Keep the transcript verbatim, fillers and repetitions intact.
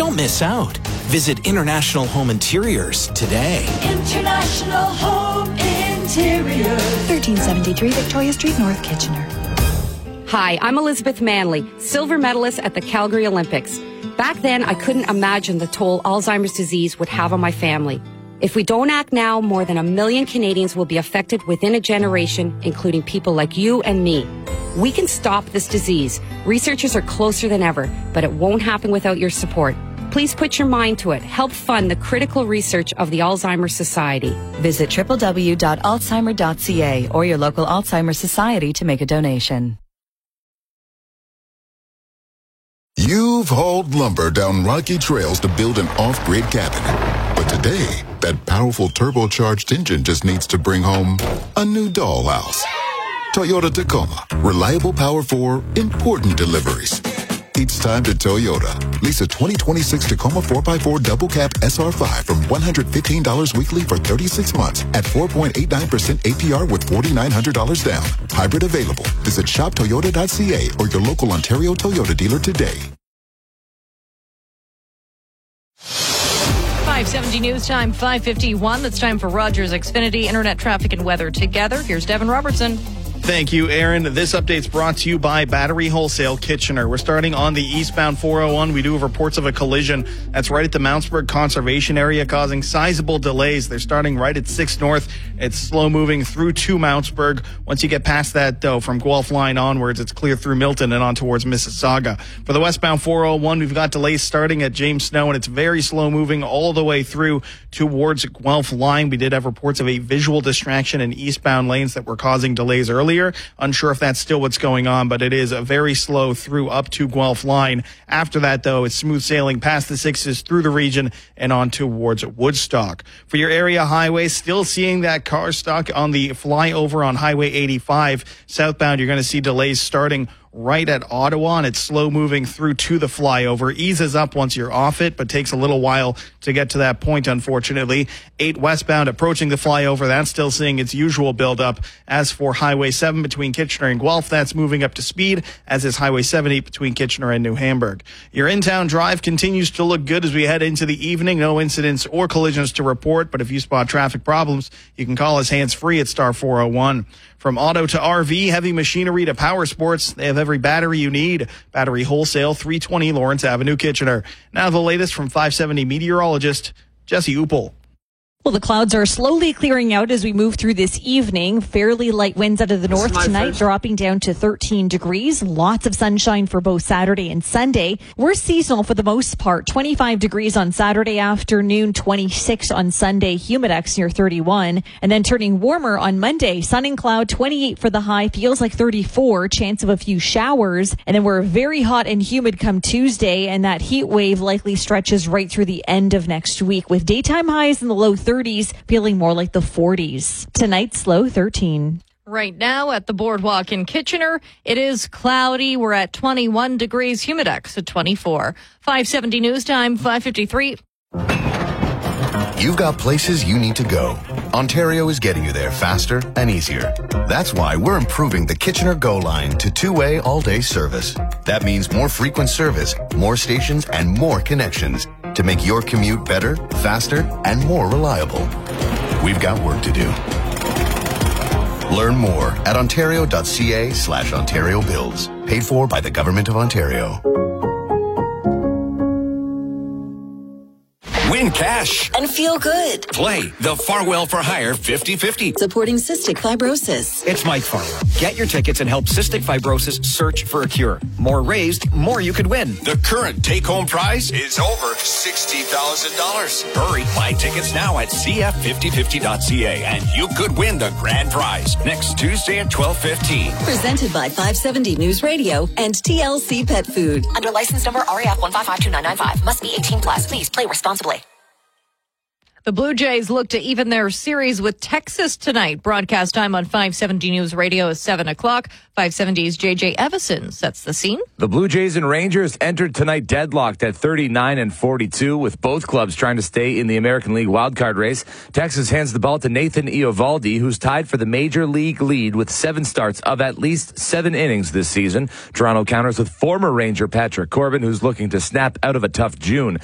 Don't miss out. Visit International Home Interiors today. International Home Interiors. thirteen seventy-three Victoria Street, North Kitchener. Hi, I'm Elizabeth Manley, silver medalist at the Calgary Olympics. Back then, I couldn't imagine the toll Alzheimer's disease would have on my family. If we don't act now, more than a million Canadians will be affected within a generation, including people like you and me. We can stop this disease. Researchers are closer than ever, but it won't happen without your support. Please put your mind to it. Help fund the critical research of the Alzheimer's Society. Visit w w w dot alzheimer dot c a or your local Alzheimer's Society to make a donation. You've hauled lumber down rocky trails to build an off-grid cabin. But today, that powerful turbocharged engine just needs to bring home a new dollhouse. Toyota Tacoma. Reliable power for important deliveries. It's time to Toyota. Lease a twenty twenty-six Tacoma four by four Double Cab S R five from one hundred fifteen dollars weekly for thirty-six months at four point eight nine percent A P R with four thousand nine hundred dollars down. Hybrid available. Visit shop toyota dot c a or your local Ontario Toyota dealer today. five seventy News Time, five fifty-one. It's time for Rogers Xfinity Internet Traffic and Weather together. Here's Devin Robertson. Thank you, Aaron. This update's brought to you by Battery Wholesale Kitchener. We're starting on the eastbound four oh one. We do have reports of a collision that's right at the Mountsburg Conservation Area, causing sizable delays. They're starting right at six North. It's slow moving through to Mountsburg. Once you get past that, though, from Guelph Line onwards, it's clear through Milton and on towards Mississauga. For the westbound four oh one, we've got delays starting at James Snow, and it's very slow moving all the way through towards Guelph Line. We did have reports of a visual distraction in eastbound lanes that were causing delays earlier. Unsure if that's still what's going on, but it is a very slow through up to Guelph Line. After that, though, it's smooth sailing past the sixes through the region and on towards Woodstock. For your area highway, still seeing that car stuck on the flyover on Highway eighty-five. Southbound, you're going to see delays starting right at Ottawa, and it's slow moving through to the flyover. Eases up once you're off it, but takes a little while to get to that point, unfortunately. eight westbound approaching the flyover, that's still seeing its usual buildup. As for Highway seven between Kitchener and Guelph, that's moving up to speed, as is Highway seventy between Kitchener and New Hamburg. Your in-town drive continues to look good as we head into the evening. No incidents or collisions to report, but if you spot traffic problems, you can call us hands-free at star four oh one. From auto to R V, heavy machinery to power sports, they have every battery you need. Battery Wholesale, three twenty Lawrence Avenue, Kitchener. Now the latest from five seventy meteorologist Jesse Uppel. Well, the clouds are slowly clearing out as we move through this evening. Fairly light winds out of the north tonight, first. dropping down to thirteen degrees. Lots of sunshine for both Saturday and Sunday. We're seasonal for the most part. twenty-five degrees on Saturday afternoon, twenty-six on Sunday, humidex near thirty-one. And then turning warmer on Monday, sun and cloud, twenty-eight for the high, feels like thirty-four, chance of a few showers. And then we're very hot and humid come Tuesday, and that heat wave likely stretches right through the end of next week with daytime highs in the low thirties. Feeling more like the forties. Tonight's low thirteen. Right now at the Boardwalk in Kitchener, it is cloudy. We're at twenty-one degrees, humidex at twenty-four. five seventy News Time, five fifty-three. You've got places you need to go. Ontario is getting you there faster and easier. That's why we're improving the Kitchener Go line to two-way all-day service. That means more frequent service, more stations, and more connections to make your commute better, faster, and more reliable. We've got work to do. Learn more at ontario.ca slash Ontario Builds. Paid for by the Government of Ontario. Win cash. And feel good. Play the Farwell for Hire fifty fifty. Supporting cystic fibrosis. It's Mike Farwell. Get your tickets and help cystic fibrosis search for a cure. More raised, more you could win. The current take-home prize is over sixty thousand dollars. Hurry, buy tickets now at c f fifty fifty dot c a and you could win the grand prize next Tuesday at twelve fifteen. Presented by five seventy News Radio and T L C Pet Food. Under license number R A F one five five two nine nine five. Must be eighteen plus. Please play responsibly. The Blue Jays look to even their series with Texas tonight. Broadcast time on five seventy News Radio is seven o'clock. five seventy's J J Evison sets the scene. The Blue Jays and Rangers entered tonight deadlocked at thirty-nine and forty-two, with both clubs trying to stay in the American League wildcard race. Texas hands the ball to Nathan Eovaldi, who's tied for the Major League lead with seven starts of at least seven innings this season. Toronto counters with former Ranger Patrick Corbin, who's looking to snap out of a tough June.